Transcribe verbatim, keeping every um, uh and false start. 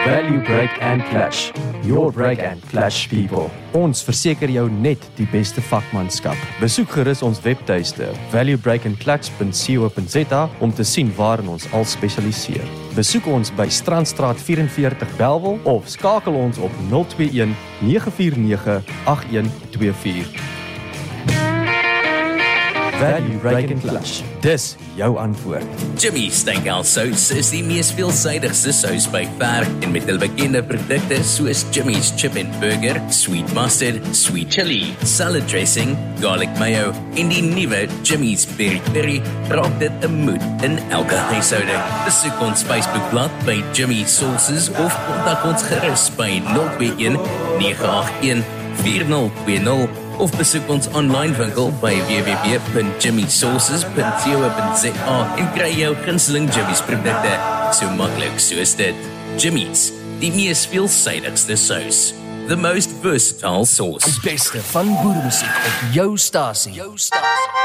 Value Break and Clash. Your break and clash people. Ons verseker jou net die beste vakmanskap. Besoek gerus ons webtuiste value break and clash punt co punt za om te sien waarin ons al spesialiseer. Besoek ons by Strandstraat vyf en veertig Bellville of skakel ons op nul twee een nege vier nege agt een twee vier. Value Break and Clash. Dis jou antwoord. Jimmy's Steakhouse Sous is die mees veelsidigste sous by ver en met hul bekende produkte soos Jimmy's Chip and Burger, Sweet Mustard, Sweet Chili, Salad Dressing, Garlic Mayo en die nuwe Jimmy's Peri Peri raak dit 'n moed in elke huishouding. Besoek ons Facebookblad by Jimmy Sauces of kontak ons gerus by nul twee een nege agt een vier nul twee nul of besoek ons online winkel by w w w punt jimmy sauces punt co punt za en kry jou gunsteling Jimmy's produkte so maklik soos dit. Jimmy's, die mees veelsidigste sous. The most versatile sauce. Die beste van boeremusiek op jou stasie. Jou stasie.